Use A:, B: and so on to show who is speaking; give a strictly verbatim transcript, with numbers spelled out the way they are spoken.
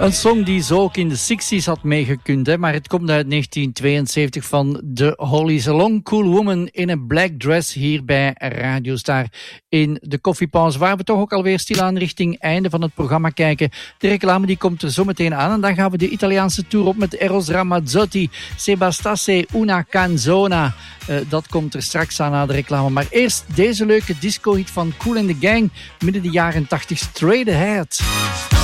A: Een song die zo ook in de zestig's had meegekund, hè? Maar het komt uit negentien tweeënzeventig van de Hollies. A Long Cool Woman in a Black Dress hier bij Radio Star in de koffiepauze, waar we toch ook alweer stilaan richting einde van het programma kijken. De reclame die komt er zo meteen aan en dan gaan we de Italiaanse tour op met Eros Ramazzotti, Se bastasse una canzona. Uh, dat komt er straks aan na de reclame. Maar eerst deze leuke disco-hit van Kool and the Gang, midden de jaren tachtig, Straight Ahead.